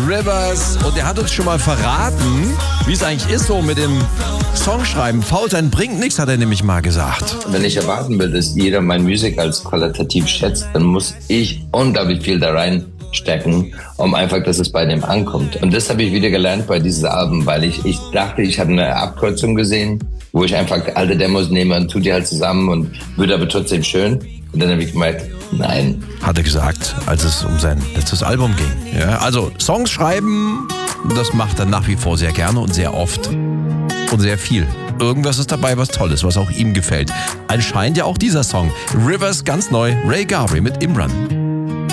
Rivers. Und er hat uns schon mal verraten, wie es eigentlich ist so mit dem Songschreiben. Faul sein bringt nichts, hat er nämlich mal gesagt. Wenn ich erwarten will, dass jeder mein Musik als qualitativ schätzt, dann muss ich unglaublich viel da reinstecken, um einfach, dass es bei dem ankommt. Und das habe ich wieder gelernt bei diesem Album, weil ich dachte, ich habe eine Abkürzung gesehen, wo ich einfach alte Demos nehme und tue die halt zusammen und wird aber trotzdem schön. Und dann habe ich gemerkt, nein. Hat er gesagt, als es um sein letztes Album ging. Ja, also Songs schreiben, das macht er nach wie vor sehr gerne und sehr oft und sehr viel. Irgendwas ist dabei, was Tolles, was auch ihm gefällt. Anscheinend ja auch dieser Song. Rivers, ganz neu, Ray Garvey mit Imran.